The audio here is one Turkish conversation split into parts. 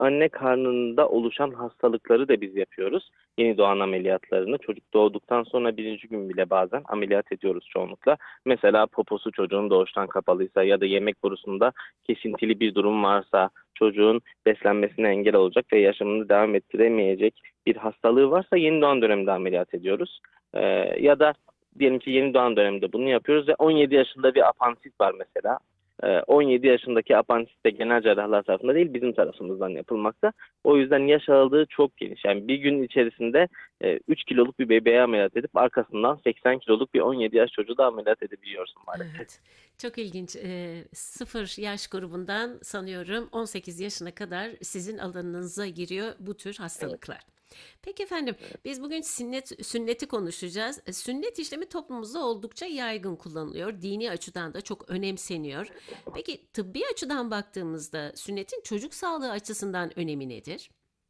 anne karnında oluşan hastalıkları da biz yapıyoruz. Yeni doğan ameliyatlarını çocuk doğduktan sonra birinci gün bile bazen ameliyat ediyoruz çoğunlukla. Mesela poposu çocuğun doğuştan kapalıysa ya da yemek borusunda kesintili bir durum varsa, çocuğun beslenmesine engel olacak ve yaşamını devam ettiremeyecek bir hastalığı varsa yeni doğan döneminde ameliyat ediyoruz. Ee, Ya da diyelim ki yeni doğan döneminde bunu yapıyoruz ve 17 yaşında bir apandisit var mesela. 17 yaşındaki apandisit de genel cerrahlar tarafından değil bizim tarafımızdan yapılmakta. O yüzden yaş aralığı çok geniş. Yani bir gün içerisinde 3 kiloluk bir bebeği ameliyat edip arkasından 80 kiloluk bir 17 yaş çocuğu da ameliyat edebiliyorsun maalesef. Evet, çok ilginç. 0 yaş grubundan sanıyorum 18 yaşına kadar sizin alanınıza giriyor bu tür Evet. hastalıklar. Peki efendim, biz bugün sünneti konuşacağız. Sünnet işlemi toplumumuzda oldukça yaygın kullanılıyor. Dini açıdan da çok önemseniyor. Peki tıbbi açıdan baktığımızda sünnetin çocuk sağlığı açısından önemi nedir?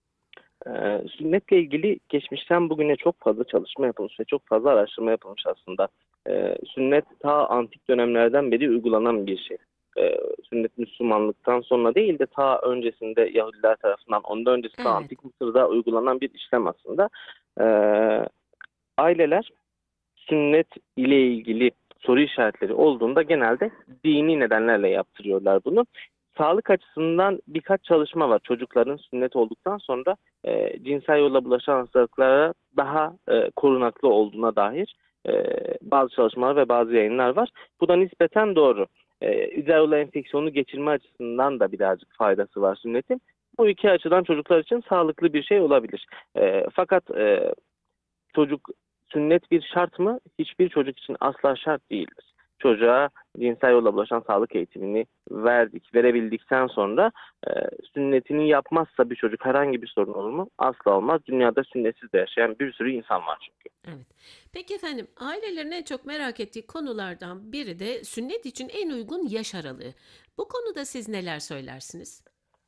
Sünnetle ilgili geçmişten bugüne çok fazla çalışma yapılmış ve çok fazla araştırma yapılmış aslında. Sünnet ta antik dönemlerden beri uygulanan bir şey. Sünnet Müslümanlıktan sonra değil de ta öncesinde Yahudiler tarafından, ondan öncesinde Evet, antik Mısır'da uygulanan bir işlem aslında. Ee, Aileler sünnet ile ilgili soru işaretleri olduğunda genelde dini nedenlerle yaptırıyorlar bunu. Sağlık açısından birkaç çalışma var. Çocukların sünnet olduktan sonra cinsel yolla bulaşan hastalıklara daha korunaklı olduğuna dair bazı çalışmalar ve bazı yayınlar var. Bu da nispeten doğru. İdrar yolu enfeksiyonu geçirme açısından da birazcık faydası var sünnetin. Bu iki açıdan çocuklar için sağlıklı bir şey olabilir. Fakat çocuk sünnet bir şart mı? Hiçbir çocuk için asla şart değildir. Çocuğa cinsel yolla bulaşan sağlık eğitimini verebildikten sonra e, sünnetini yapmazsa bir çocuk herhangi bir sorun olur mu? Asla olmaz. Dünyada sünnetsiz de yaşayan bir sürü insan var çünkü. evet. Peki efendim, ailelerin en çok merak ettiği konulardan biri de sünnet için en uygun yaş aralığı. Bu konuda siz neler söylersiniz?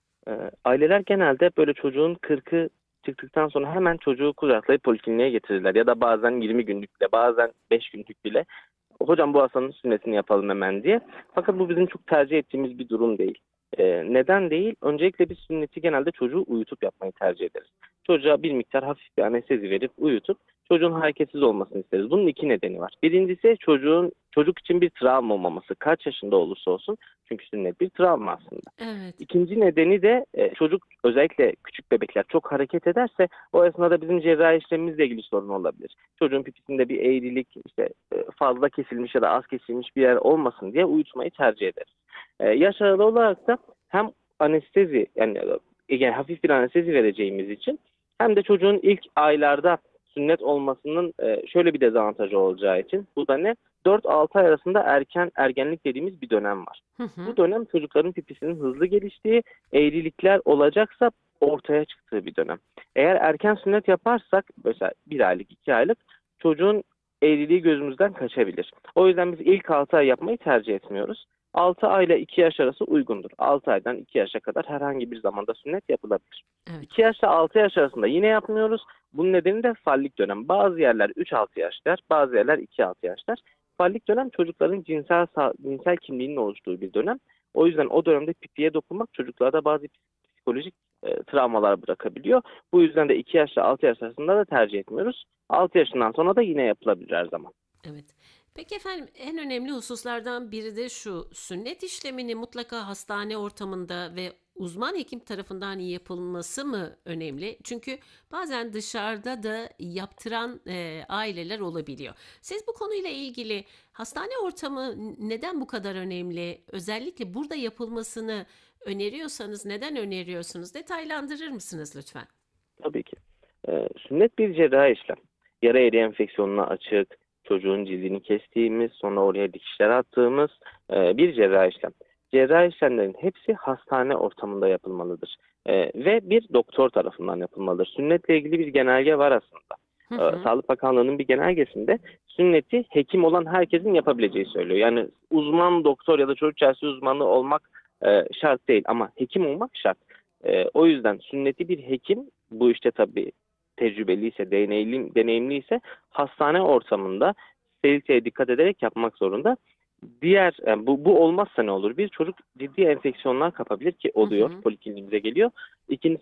Aileler genelde böyle çocuğun 40'ı çıktıktan sonra hemen çocuğu kucaklayıp polikliniğe getirirler. Ya da bazen 20 günlük bile, bazen 5 günlük bile. Hocam bu hastanın sünnetini yapalım hemen diye. Fakat bu bizim çok tercih ettiğimiz bir durum değil. Neden değil? Öncelikle biz sünneti genelde çocuğu uyutup yapmayı tercih ederiz. Çocuğa bir miktar hafif bir anestezi verip uyutup çocuğun hareketsiz olmasını isteriz. Bunun iki nedeni var. Birincisi çocuk için bir travma olmaması. Kaç yaşında olursa olsun. Çünkü sünnet bir travma aslında. Evet. İkinci nedeni de çocuk özellikle küçük bebekler çok hareket ederse o esnada bizim cerrahi işlemimizle ilgili sorun olabilir. Çocuğun pipisinde bir eğrilik, işte fazla kesilmiş ya da az kesilmiş bir yer olmasın diye uyutmayı tercih ederiz. Yaş aralığı olarak da hem anestezi yani hafif bir anestezi vereceğimiz için hem de çocuğun ilk aylarda sünnet olmasının şöyle bir dezavantajı olacağı için bu da ne? 4-6 ay arasında erken ergenlik dediğimiz bir dönem var. Hı Bu hı. dönem çocukların pipisinin hızlı geliştiği, eğrilikler olacaksa ortaya çıktığı bir dönem. Eğer erken sünnet yaparsak mesela bir aylık, 2 aylık çocuğun eğriliği gözümüzden kaçabilir. O yüzden biz ilk 6 ay yapmayı tercih etmiyoruz. 6 ay ile 2 yaş arası uygundur. 6 aydan 2 yaşa kadar herhangi bir zamanda sünnet yapılabilir. Evet. 2 yaşla 6 yaş arasında yine yapmıyoruz. Bunun nedeni de fallik dönem. Bazı yerler 3-6 yaş der, bazı yerler 2-6 yaş der. Fallik dönem çocukların cinsel kimliğinin oluştuğu bir dönem. O yüzden o dönemde pipiye dokunmak çocuklarda bazı psikolojik travmalar bırakabiliyor. Bu yüzden de 2 yaşla 6 yaş arasında da tercih etmiyoruz. 6 yaşından sonra da yine yapılabilir her zaman. Evet. Peki efendim, en önemli hususlardan biri de şu: sünnet işlemini mutlaka hastane ortamında ve uzman hekim tarafından yapılması mı önemli? Çünkü bazen dışarıda da yaptıran aileler olabiliyor. Siz bu konuyla ilgili hastane ortamı neden bu kadar önemli? Özellikle burada yapılmasını öneriyorsanız neden öneriyorsunuz? Detaylandırır mısınız lütfen? Tabii ki. Sünnet bir cerrahi işlem. Yara eri enfeksiyonuna açık, çocuğun cildini kestiğimiz, sonra oraya dikişler attığımız bir cerrahi işlem. Cerrahi işlemlerin hepsi hastane ortamında yapılmalıdır. Ve bir doktor tarafından yapılmalıdır. Sünnetle ilgili bir genelge var aslında. Hı hı. Sağlık Bakanlığı'nın bir genelgesinde sünneti hekim olan herkesin yapabileceği söylüyor. Yani uzman doktor ya da çocuk cerrahisi uzmanı olmak şart değil ama hekim olmak şart. O yüzden sünneti bir hekim bu işte tabii tecrübeliyse, deneyimliyse hastane ortamında steriliteye dikkat ederek yapmak zorunda. bu olmazsa ne olur? Bir çocuk ciddi enfeksiyonlar kapabilir ki Hı oluyor. hı. Polikliniğimize geliyor.